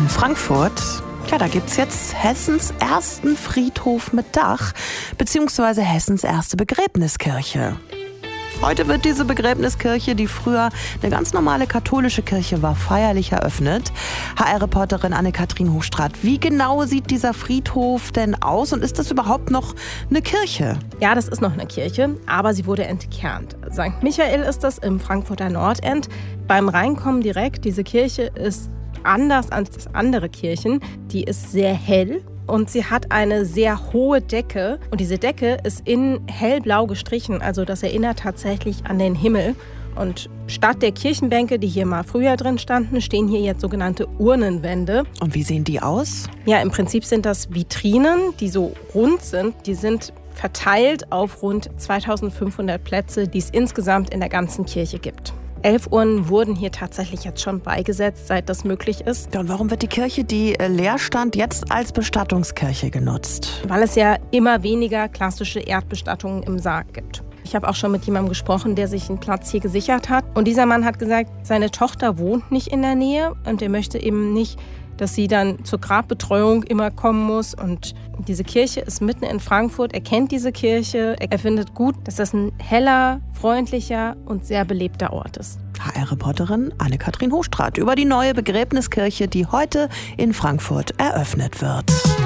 In Frankfurt, da gibt's jetzt Hessens ersten Friedhof mit Dach, beziehungsweise Hessens erste Begräbniskirche. Heute wird diese Begräbniskirche, die früher eine ganz normale katholische Kirche war, feierlich eröffnet. HR-Reporterin Anne-Kathrin Hochstrat, wie genau sieht dieser Friedhof denn aus und ist das überhaupt noch eine Kirche? Ja, das ist noch eine Kirche, aber sie wurde entkernt. St. Michael ist das im Frankfurter Nordend. Beim Reinkommen direkt, diese Kirche ist anders als andere Kirchen. Die ist sehr hell. Und sie hat eine sehr hohe Decke. Und diese Decke ist in hellblau gestrichen. Also das erinnert tatsächlich an den Himmel. Und statt der Kirchenbänke, die hier mal früher drin standen, stehen hier jetzt sogenannte Urnenwände. Und wie sehen die aus? Ja, im Prinzip sind das Vitrinen, die so rund sind. Die sind verteilt auf rund 2500 Plätze, die es insgesamt in der ganzen Kirche gibt. 11 Urnen wurden hier tatsächlich jetzt schon beigesetzt, seit das möglich ist. Und warum wird die Kirche, die leer stand, jetzt als Bestattungskirche genutzt? Weil es ja immer weniger klassische Erdbestattungen im Sarg gibt. Ich habe auch schon mit jemandem gesprochen, der sich einen Platz hier gesichert hat. Und dieser Mann hat gesagt, seine Tochter wohnt nicht in der Nähe und er möchte eben nicht, dass sie dann zur Grabbetreuung immer kommen muss. Und diese Kirche ist mitten in Frankfurt. Er kennt diese Kirche. Er findet gut, dass das ein heller, freundlicher und sehr belebter Ort ist. HR-Reporterin Anne-Kathrin Hochstrat über die neue Begräbniskirche, die heute in Frankfurt eröffnet wird.